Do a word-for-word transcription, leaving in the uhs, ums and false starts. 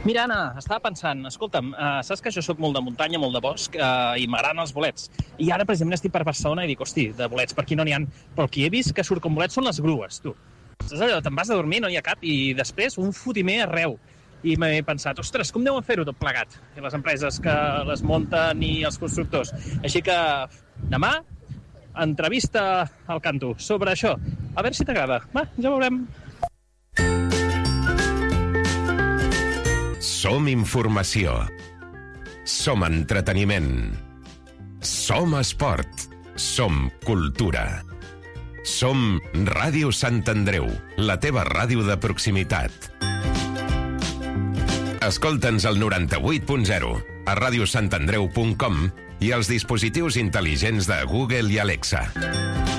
Mira, Anna, estava pensant, escolta'm, uh, saps que jo soc molt de muntanya, molt de bosc, uh, i m'agraden els bolets. I ara, precisament, estic per Barcelona i dic, hosti, de bolets, per aquí no n'hi ha. Però el que he vist que surt com bolets són les grues, tu. Saps allò, te'n vas a dormir, no hi ha cap, i després un fotimer arreu. I m'he pensat, ostres, com deuen fer-ho tot plegat? I les empreses que les munten i els constructors. Així que, demà, entrevista al Canto sobre això. A veure si t'agrada. Va, ja veurem. Som informació. Som entreteniment. Som esport. Som cultura. Som Ràdio Sant Andreu, la teva ràdio de proximitat. Escolta'ns al noranta-vuit punt zero, a radiosantandreu punt com i als dispositius intel·ligents de Google i Alexa.